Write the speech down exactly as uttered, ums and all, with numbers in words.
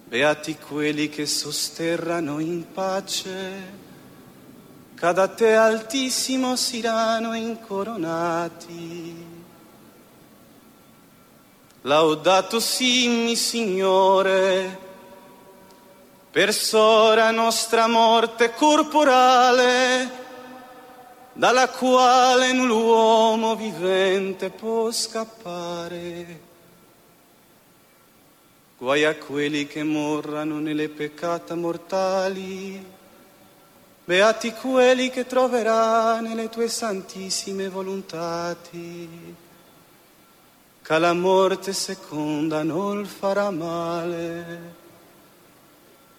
Beati quelli che sosterrano in pace, che a te altissimo siano incoronati. Laudato sii, Signore, per sora nostra morte corporale, dalla quale l'uomo vivente può scappare. Guai a quelli che morrano nelle peccata mortali, beati quelli che troverà nelle tue santissime volontati, che la morte seconda non farà male.